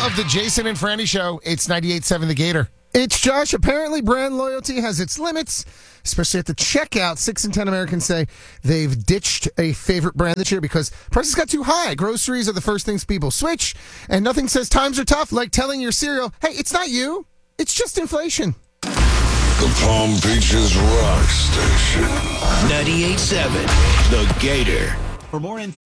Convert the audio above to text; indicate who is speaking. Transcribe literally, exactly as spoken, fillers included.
Speaker 1: of the Jason and Franny Show. It's ninety-eight point seven The Gator.
Speaker 2: It's Josh. Apparently, brand loyalty has its limits, especially at the checkout. Six in ten Americans say they've ditched a favorite brand this year because prices got too high. Groceries are the first things people switch, and nothing says times are tough like telling your cereal, hey, it's not you, it's just inflation.
Speaker 3: The Palm Beaches Rock Station.
Speaker 4: ninety-eight point seven The Gator.
Speaker 5: For more info.